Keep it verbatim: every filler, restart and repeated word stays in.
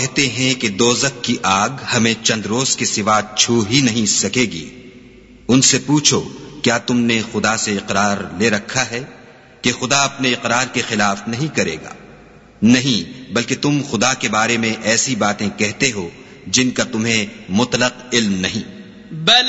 कहते हैं कि दोज़ख की आग हमें चंद रोज के सिवा छू ही नहीं सकेगी। उनसे पूछो, क्या तुमने खुदा से इकरार ले रखा है कि खुदा अपने इकरार के खिलाफ नहीं करेगा? नहीं, बल्कि तुम खुदा के बारे में ऐसी बातें कहते हो जिनका तुम्हें मुतलक इल्म नहीं। बला